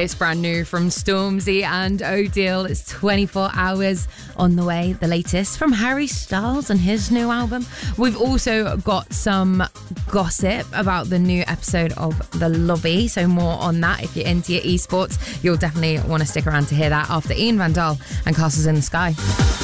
It's brand new from Stormzy and Odile. It's 24 hours on the way. The latest from Harry Styles and his new album. We've also got some gossip about the new episode of The Lobby. So more on that. If you're into your esports, you'll definitely want to stick around to hear that after Ian Van Dahl and Castles in the Sky.